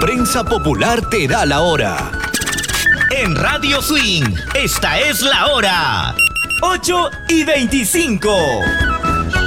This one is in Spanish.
Prensa Popular te da la hora. En Radio Swing, esta es la hora. 8:25.